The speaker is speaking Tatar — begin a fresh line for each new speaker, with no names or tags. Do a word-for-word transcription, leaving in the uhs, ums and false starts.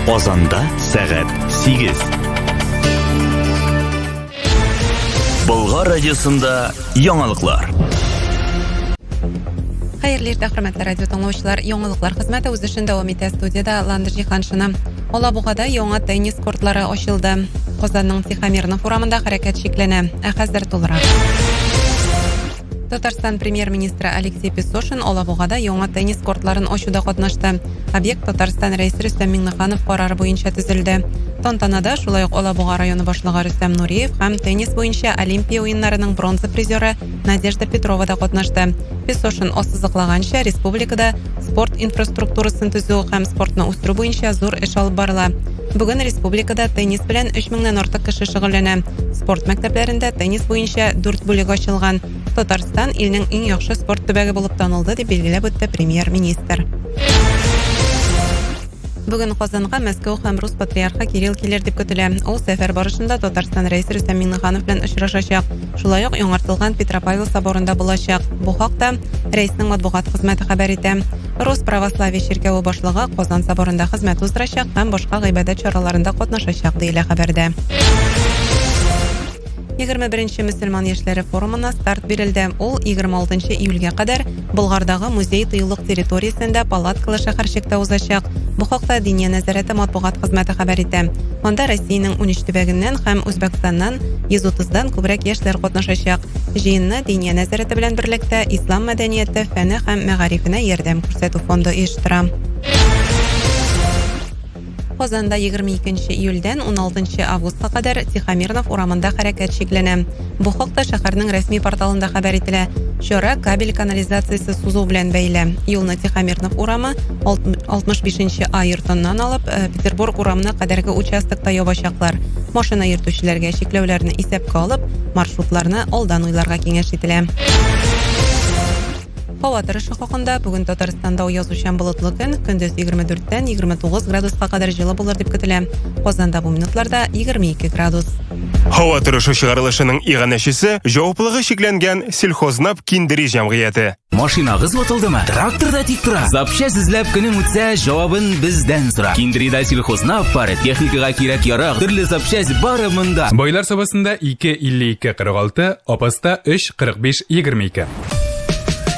Казанда сәгать сигез. Болгар радиосында яңалыклар.
Хәерле иртә, хөрмәтле радио тыңлаучылар. Яңалыклар хезмәте үз эшен дәвам итә. Студияда Ландыр Җиһаншина. Алабугада яңа теннис кортлары ачылды. Казанның Тихомиров урамында хәрәкәт шикләнә. Ә хәзер тулырак. Татарстан премьер-министры Алексей Песошин Алабугада яңа теннис кортларын ачуда катнашты. Объект Татарстан рәисе Рөстәм Миңнеханов карары буенча төзелде. Тантанада шулай ук Алабуга районы башлыгы Рөстәм Нуриев һәм теннис буенча Олимпия уеннарының бронза призеры Надежда Петрова да катнашты. Песошин ассызыклаганча, республикада спорт инфраструктурасын төзү һәм спортны үстерү буенча зур эш алып барыла. Бүген республикада теннис белән өч меңнән артык кеше шөгыльләнә. Спорт мәктәпләрендә теннис буенча дүрт бүлек ачылган. Татарстан илнең иң яхшы спорт төбәге булып танылды дип билгеләп үтте премьер-министр. Бүген Казанга Мәскәү һәм Рус патриархы Кирилл килер дип көтелә. Ул сәфәр барышында Татарстан рәисе Рөстәм Миңнеханов белән очрашачак. Шулай ук яңартылган Петропавл соборында булачак. Бу хакта рәиснең матбугат хезмәте хәбәр итә. Рус православие чиркәве башлыгы Казан соборында хезмәт уздырачак һәм башка гыйбадәт чараларында катнашачак диелә хәбәрдә. егерме беренче мөселман яшьләре форумына старт бирелде. Ул егерме алтынчы июльгә кадәр Болгардагы музей тыюлык территориясендә палаткалы шәһәрчектә узачак. Бу хакта Диния нәзарәте матбугат хезмәте хәбәр итә. Монда Россиянең унөч төбәгеннән һәм Үзбәкстаннан йөз утыздан күбрәк яшьләр катнашачак. Җыенны Диния нәзарәте белән берлектә ислам мәдәнияте, фәне һәм мәгарифенә ярдәм күрсәтү фонды оештыра. Казанда егерме икенче июльдән он алтынчы августка кадәр Тихомиров урамында хәрәкәт шикләнә. Бу хакта шәһәрнең рәсми порталында хәбәр ителә. Чара кабель канализациясе сузу белән бәйле. Юлны Тихомиров урамы алтмыш бишенче А йортыннан алып Петербург урамына кадәрге участокта ябачаклар. Машина йөртүчеләргә шикләүләрне исәпкә алып, маршрутларны алдан уйларга киңәш ителә. Һава торышы хакында бүген Татарстанда язучан болытлы көн, көндез егерме дүрттән егерме тугыз градуска кадәр җылы булыр дип көтелә. Казанда бу минутларда егерме ике градус.
Һава торышы чыгарылышының иганәчесе җаваплылыгы шикләнгән Сельхознап киндери җәмгыяте.
Машинагыз ватылдымы? Тракторда тик тора. Запчасть эзләп көнең үтсә, җавабын бездән сора. Киндеридә Сельхознап бар, техникага кирәк ярак, төрле запчасть бары монда.
Байлар сабасында ике илле ике кырык алты, апаста өч кырык биш егерме ике.